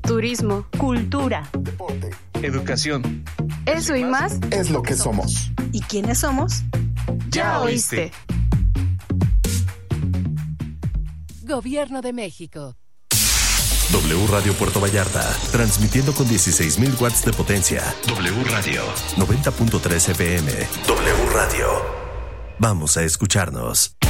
turismo, cultura, deporte, educación. Eso y más es lo que somos. ¿Y quiénes somos? Ya oíste. Gobierno de México. W Radio Puerto Vallarta, transmitiendo con 16,000 watts de potencia. W Radio, 90.3 FM. W Radio. Vamos a escucharnos.